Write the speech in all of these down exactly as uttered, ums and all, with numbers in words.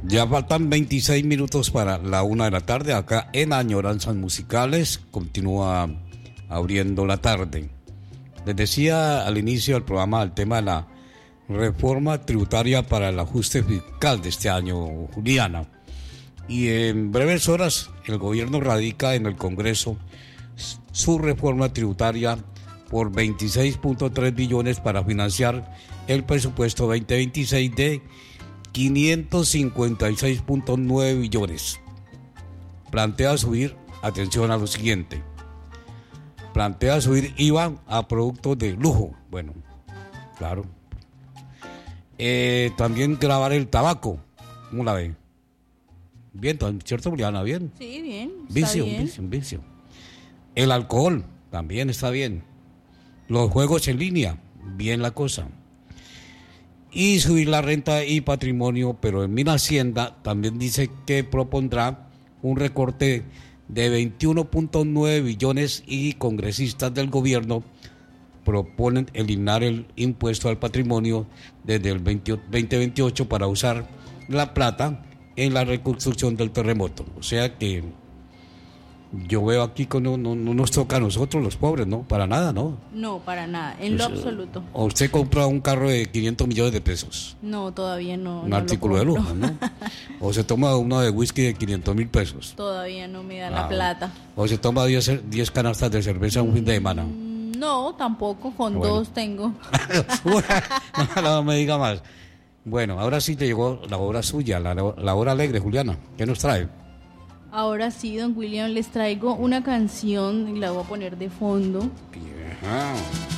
Ya faltan veintiséis minutos para la una de la tarde. Acá en Añoranzas Musicales continúa abriendo la tarde. Les decía al inicio del programa el tema de la reforma tributaria para el ajuste fiscal de este año, Juliana. Y en breves horas el gobierno radica en el Congreso su reforma tributaria por veintiséis punto tres billones para financiar el presupuesto veinte veintiséis de quinientos cincuenta y seis punto nueve billones. Plantea subir, atención a lo siguiente, plantea subir I V A a productos de lujo. Bueno, claro. Eh, también grabar el tabaco. ¿Cómo la ve? Bien, ¿cierto, Juliana? Bien. Sí, bien. Vicio, bien. vicio, vicio. El alcohol también está bien. Los juegos en línea, bien la cosa. Y subir la renta y patrimonio, pero en Minhacienda también dice que propondrá un recorte de veintiuno punto nueve billones y congresistas del gobierno proponen eliminar el impuesto al patrimonio desde el veinte veintiocho para usar la plata en la reconstrucción del terremoto. O sea que yo veo aquí que no, no, no nos toca a nosotros los pobres, ¿no? Para nada, ¿no? No, para nada, en lo Pues, absoluto. O usted compra un carro de quinientos millones de pesos. No, todavía no. Un no artículo de lujo, ¿no? O se toma uno de whisky de quinientos mil pesos. Todavía no me da Ah, la plata. O se toma diez canastas de cerveza un fin de semana. No, tampoco, con Bueno. dos tengo. no, no me diga más. Bueno, ahora sí te llegó la hora suya, la, la hora alegre, Juliana. ¿Qué nos trae? Ahora sí, don William, les traigo una canción y la voy a poner de fondo. Ajá.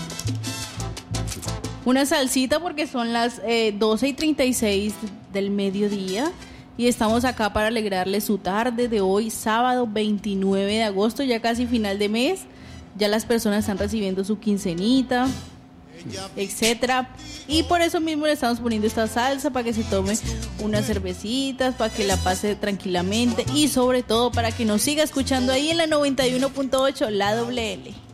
Una salsita porque son las eh, doce y treinta y seis del mediodía y estamos acá para alegrarles su tarde de hoy, sábado veintinueve de agosto, ya casi final de mes. Ya las personas están recibiendo su quincenita, etcétera. Y por eso mismo le estamos poniendo esta salsa para que se tome unas cervecitas, para que la pase tranquilamente y sobre todo para que nos siga escuchando ahí en la noventa y uno punto ocho, la doble L.